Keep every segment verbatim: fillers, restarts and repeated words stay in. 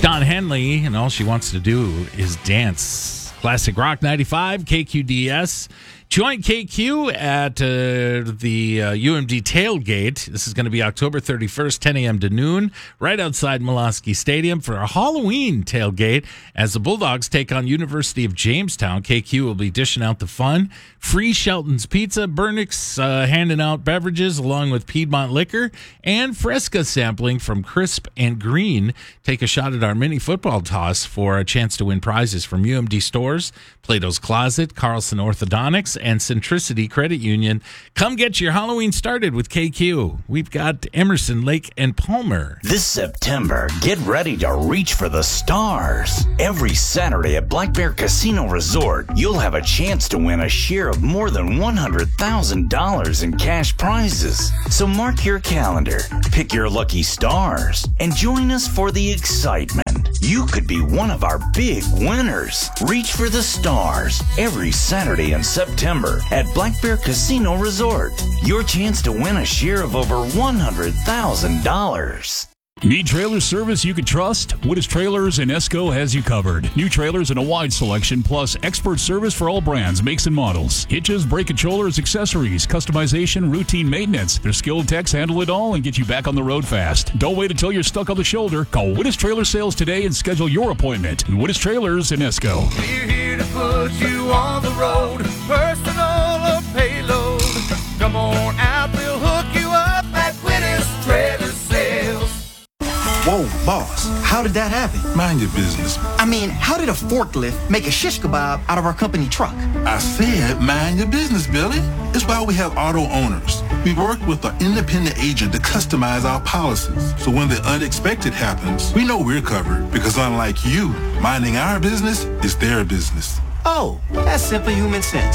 Don Henley, and all she wants to do is dance. Classic Rock ninety-five, K Q D S. Join K Q at uh, the uh, U M D tailgate. This is going to be October thirty-first, ten a.m. to noon, right outside Molosky Stadium for a Halloween tailgate. As the Bulldogs take on University of Jamestown, K Q will be dishing out the fun. Free Shelton's Pizza, Burnix uh, handing out beverages along with Piedmont Liquor, and Fresca sampling from Crisp and Green. Take a shot at our mini football toss for a chance to win prizes from U M D stores, Plato's Closet, Carlson Orthodontics, and Centricity Credit Union. Come get your Halloween started with K Q. We've got Emerson, Lake, and Palmer. This September, get ready to reach for the stars. Every Saturday at Black Bear Casino Resort, you'll have a chance to win a share of more than one hundred thousand dollars in cash prizes. So mark your calendar, pick your lucky stars, and join us for the excitement. You could be one of our big winners. Reach for the stars every Saturday in September at Black Bear Casino Resort. Your chance to win a share of over one hundred thousand dollars. Need trailer service you can trust? Wittes Trailers in Esco has you covered. New trailers in a wide selection, plus expert service for all brands, makes, and models. Hitches, brake controllers, accessories, customization, routine maintenance. Their skilled techs handle it all and get you back on the road fast. Don't wait until you're stuck on the shoulder. Call Wittes Trailer Sales today and schedule your appointment. Wittes Trailers in Esco. We're here to put you on the road, personal or payload. Come on out, we'll hook you up at Wittes Trailer Sales. Whoa, boss, how did that happen? Mind your business. I mean, how did a forklift make a shish kebab out of our company truck? I said mind your business, Billy. It's why we have auto owners. We work with an independent agent to customize our policies. So when the unexpected happens, we know we're covered because unlike you, minding our business is their business. Oh, that's simply human sense.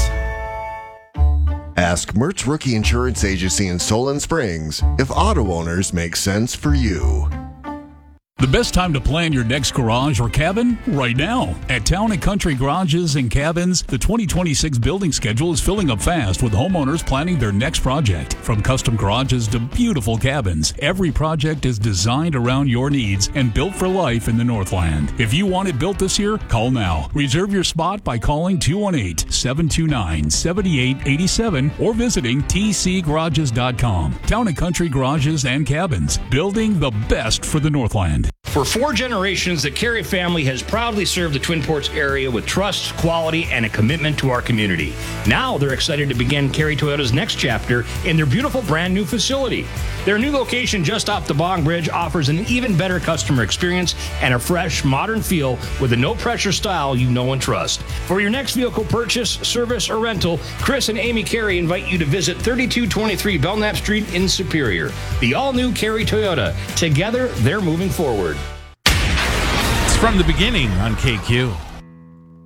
Ask Mertz Rookie Insurance Agency in Solon Springs if auto owners make sense for you. The best time to plan your next garage or cabin? Right now. At Town and Country Garages and Cabins, the twenty twenty-six building schedule is filling up fast with homeowners planning their next project. From custom garages to beautiful cabins, every project is designed around your needs and built for life in the Northland. If you want it built this year, call now. Reserve your spot by calling two one eight, seven two nine, seven eight eight seven or visiting t c garages dot com. Town and Country Garages and Cabins, building the best for the Northland. For four generations, the Carey family has proudly served the Twin Ports area with trust, quality, and a commitment to our community. Now they're excited to begin Carey Toyota's next chapter in their beautiful brand new facility. Their new location just off the Bong Bridge offers an even better customer experience and a fresh, modern feel with a no-pressure style you know and trust. For your next vehicle purchase, service, or rental, Chris and Amy Carey invite you to visit thirty-two twenty-three Belknap Street in Superior. The all-new Carey Toyota. Together, they're moving forward. It's From the Beginning on K Q.